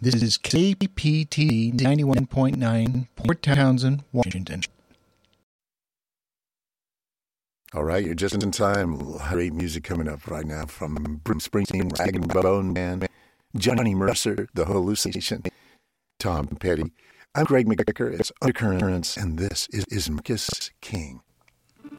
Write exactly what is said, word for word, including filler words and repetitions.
This is K P T ninety-one point nine, Port Townsend, Washington. All right, you're just in time. Great music coming up right now from Bruce Springsteen, Rag and Bone Man, Johnny Mercer, The Hallucination, Tom Petty. I'm Greg McGregor. It's Undercurrents, and this is, is Marcus King.